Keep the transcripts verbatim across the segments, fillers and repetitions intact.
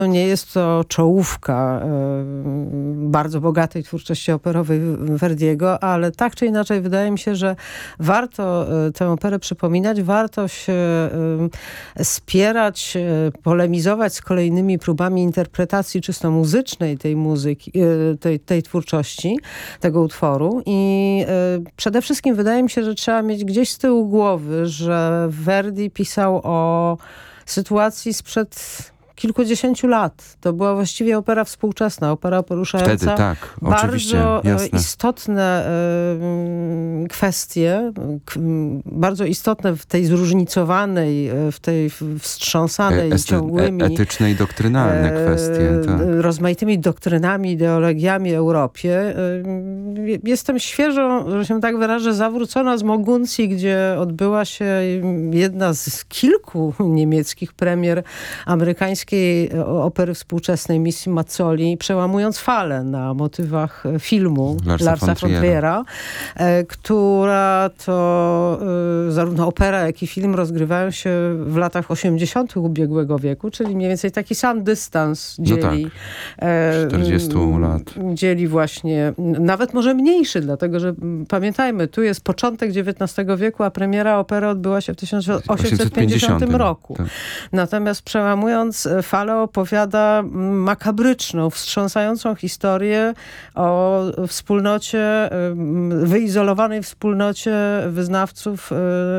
Nie jest to czołówka y, bardzo bogatej twórczości operowej Verdiego, ale tak czy inaczej wydaje mi się, że warto y, tę operę przypominać, warto się y, spierać, y, polemizować z kolejnymi próbami interpretacji czysto muzycznej tej muzyki, y, tej, tej twórczości, tego utworu i y, przede wszystkim wydaje mi się, że trzeba mieć gdzieś z tyłu głowy, że Verdi pisał o sytuacji sprzed kilkudziesięciu lat. To była właściwie opera współczesna, opera poruszająca Wtedy, tak, oczywiście, bardzo jasne. istotne y, kwestie, k, bardzo istotne w tej zróżnicowanej, w tej wstrząsanej, Esty, ciągłymi, etyczne i doktrynalne e, kwestie. Tak. rozmaitymi doktrynami, ideologiami Europie. Y, jestem świeżo, że się tak wyrażę, zawrócona z Moguncji, gdzie odbyła się jedna z kilku niemieckich premier amerykańskiej opery współczesnej misji Mazzoli, przełamując falę na motywach filmu Larsa, Larsa von von Triera, Triera, e, która to e, zarówno opera, jak i film rozgrywają się w latach osiemdziesiątych ubiegłego wieku, czyli mniej więcej taki sam dystans dzieli. No tak. czterdzieści lat. Dzieli właśnie, nawet może mniejszy, dlatego że pamiętajmy, tu jest początek dziewiętnastego wieku, a premiera opery odbyła się w tysiąc osiemset pięćdziesiątym roku. Tak. Natomiast przełamując falę opowiada makabryczną, wstrząsającą historię o wspólnocie, wyizolowanej wspólnocie wyznawców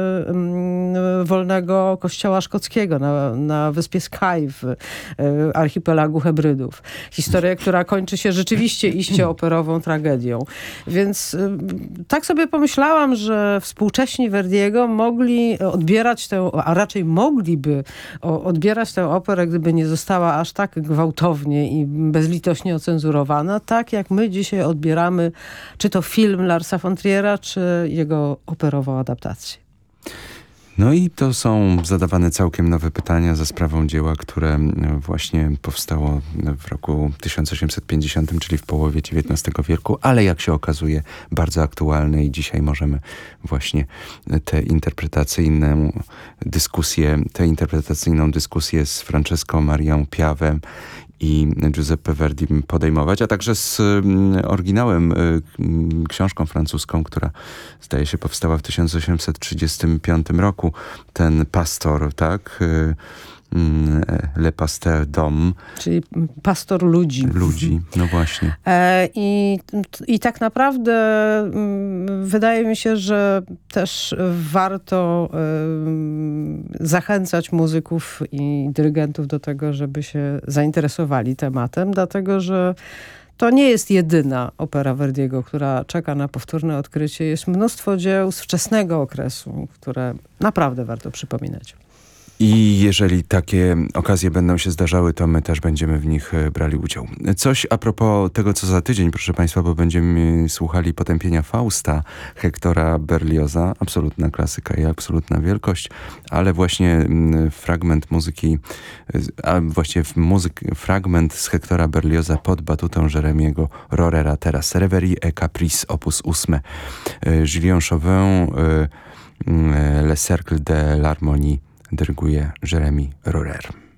wolnego kościoła szkockiego na, na wyspie Skye w archipelagu Hebrydów. Historia, która kończy się rzeczywiście iście operową tragedią. Więc tak sobie pomyślałam, że współcześni Verdiego mogli odbierać tę, a raczej mogliby odbierać tę operę, gdyby nie została aż tak gwałtownie i bezlitośnie ocenzurowana, tak jak my dzisiaj odbieramy czy to film Larsa von Triera, czy jego operową adaptację. No i to są zadawane całkiem nowe pytania za sprawą dzieła, które właśnie powstało w roku tysiąc osiemset pięćdziesiątym, czyli w połowie dziewiętnastego wieku, ale jak się okazuje bardzo aktualne i dzisiaj możemy właśnie tę interpretacyjną dyskusję, tę interpretacyjną dyskusję z Francesco Marią Piavem i Giuseppe Verdi podejmować, a także z oryginałem, książką francuską, która zdaje się powstała w tysiąc osiemset trzydziestym piątym roku. Ten pastor, tak? Le Pasteur d'Homme. Czyli pastor ludzi. Ludzi, no właśnie. E, i, I tak naprawdę m, wydaje mi się, że też warto y, zachęcać muzyków i dyrygentów do tego, żeby się zainteresowali tematem, dlatego że to nie jest jedyna opera Verdiego, która czeka na powtórne odkrycie. Jest mnóstwo dzieł z wczesnego okresu, które naprawdę warto przypominać. I jeżeli takie okazje będą się zdarzały, to my też będziemy w nich brali udział. Coś a propos tego, co za tydzień, proszę Państwa, bo będziemy słuchali Potępienia Fausta Hektora Berlioza. Absolutna klasyka i absolutna wielkość, ale właśnie fragment muzyki, a właściwie muzyk, fragment z Hektora Berlioza pod batutą Jérémiego Rorera. Teraz Reverie et Caprice, opus ósme. Julien Chauvin, Le Cercle de l'Harmonie, dyryguje Jérémy Rorer.